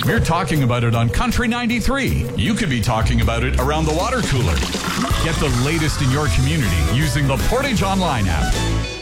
We're talking about it on Country 93. You could be talking about it around the water cooler. Get the latest in your community using the Portage Online app.